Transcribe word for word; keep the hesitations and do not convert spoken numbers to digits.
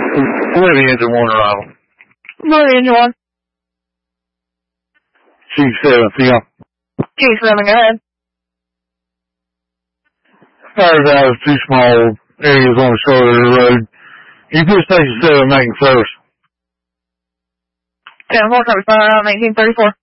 Where the engine one arrival? Where the engine one? G seven, see ya. G seven, go ahead. Fire valve is too small areas on the shoulder of the road. You put station seven making service. ten four seventy-five, nineteen thirty-four.